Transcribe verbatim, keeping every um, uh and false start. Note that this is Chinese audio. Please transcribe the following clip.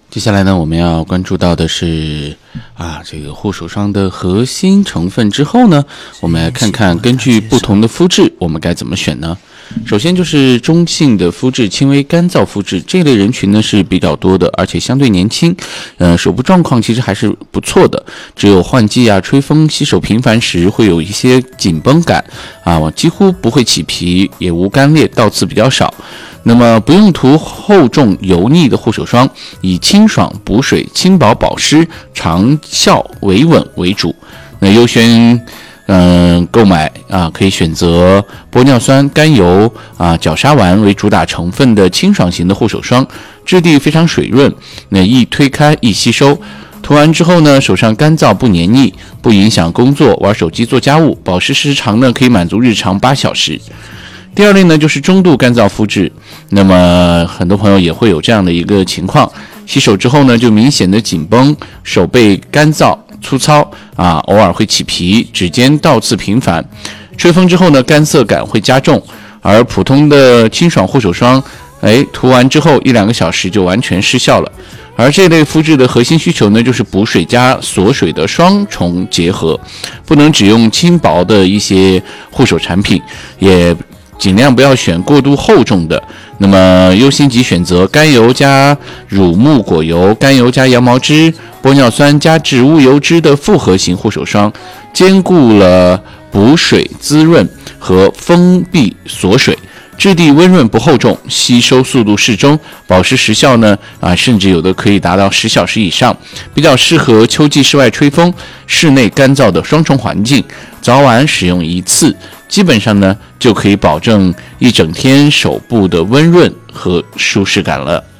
接下来呢，我们要关注到的是啊，这个护手霜的核心成分之后呢，我们来看看根据不同的肤质，我们该怎么选呢？首先就是中性的肤质、轻微干燥肤质这类人群呢是比较多的，而且相对年轻，呃，手部状况其实还是不错的。只有换季啊、吹风、洗手频繁时会有一些紧绷感啊，几乎不会起皮，也无干裂，倒刺比较少。那么不用涂厚重油腻的护手霜，以清爽、补水、轻薄、保湿、长效、维稳为主。那优先嗯、呃，购买啊，可以选择玻尿酸、甘油啊、角鲨烷为主打成分的清爽型的护手霜，质地非常水润，那易推开、易吸收。涂完之后呢，手上干燥不黏腻，不影响工作、玩手机、做家务，保湿时长呢可以满足日常八小时。第二类呢就是中度干燥肤质，那么很多朋友也会有这样的一个情况，洗手之后呢就明显的紧绷，手背干燥粗糙啊，偶尔会起皮，指尖倒刺频繁，吹风之后呢干涩感会加重，而普通的清爽护手霜哎，涂完之后一两个小时就完全失效了。而这类肤质的核心需求呢，就是补水加锁水的双重结合，不能只用轻薄的一些护手产品，也尽量不要选过度厚重的，那么优先级选择甘油加乳木果油、甘油加羊毛脂、玻尿酸加植物油脂的复合型护手霜，兼顾了补水滋润和封闭锁水，质地温润不厚重，吸收速度适中，保湿时效呢啊，甚至有的可以达到十小时以上，比较适合秋季室外吹风、室内干燥的双重环境，早晚使用一次，基本上呢就可以保证一整天手部的温润和舒适感了。